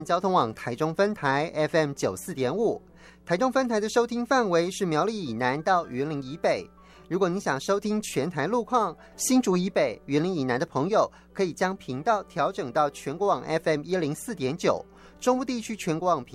交通网台中分台 FM 94.5，台中分台的收听范围是苗栗以南到云林以北。如果你想收听全台路况，新竹以北、云林以南的朋友可以将频道调整到全国网 FM 104.9，中部地区全国网频